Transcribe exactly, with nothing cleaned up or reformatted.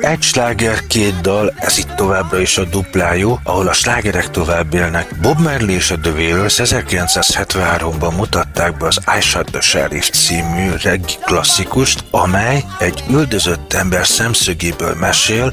Egy sláger, két dal, ez itt továbbra is a duplájú, ahol a slágerek tovább élnek. Bob Marley és a The Wailers ezerkilencszázhetvenháromban mutatták be az I Shot the Sheriff című reggae klasszikust, amely egy üldözött ember szemszögéből mesél